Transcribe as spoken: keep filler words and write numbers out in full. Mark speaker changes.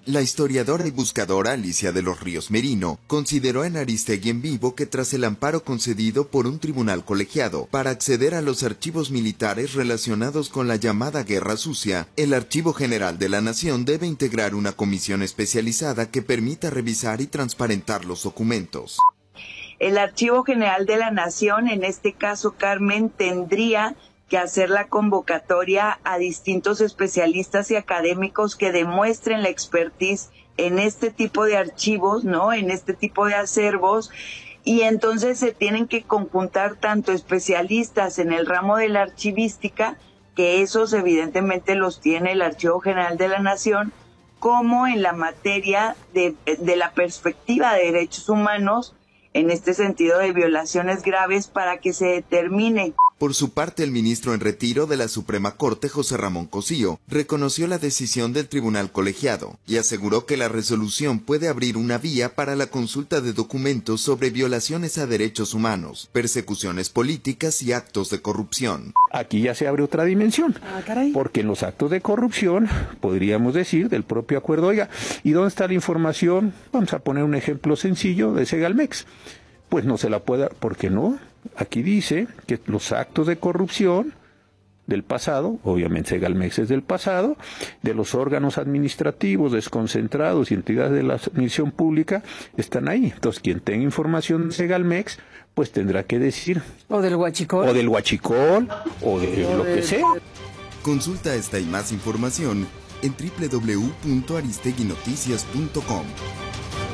Speaker 1: La historiadora y buscadora Alicia de los Ríos Merino consideró en Aristegui en Vivo que tras el amparo concedido por un tribunal colegiado para acceder a los archivos militares relacionados con la llamada Guerra Sucia, el Archivo General de la Nación debe integrar una comisión especializada que permita revisar y transparentar los documentos.
Speaker 2: El Archivo General de la Nación, en este caso, Carmen, tendría que hacer la convocatoria a distintos especialistas y académicos que demuestren la expertise en este tipo de archivos, ¿no? En este tipo de acervos, y entonces se tienen que conjuntar tanto especialistas en el ramo de la archivística, que esos evidentemente los tiene el Archivo General de la Nación, como en la materia de, de la perspectiva de derechos humanos, en este sentido de violaciones graves, para que se determine.
Speaker 1: Por su parte, el ministro en retiro de la Suprema Corte, José Ramón Cosío, reconoció la decisión del tribunal colegiado y aseguró que la resolución puede abrir una vía para la consulta de documentos sobre violaciones a derechos humanos, persecuciones políticas y actos de corrupción.
Speaker 3: Aquí ya se abre otra dimensión, ah, porque en los actos de corrupción podríamos decir del propio acuerdo, oiga, ¿y dónde está la información? Vamos a poner un ejemplo sencillo de Segalmex. Pues no se la puede, ¿por qué no? Aquí dice que los actos de corrupción del pasado, obviamente Segalmex es del pasado, de los órganos administrativos desconcentrados y entidades de la administración pública están ahí. Entonces, quien tenga información de Segalmex, pues tendrá que decir.
Speaker 4: O del huachicol.
Speaker 3: O del huachicol, o de o lo de, que sea.
Speaker 1: Consulta esta y más información en doble u doble u doble u punto aristegui noticias punto com.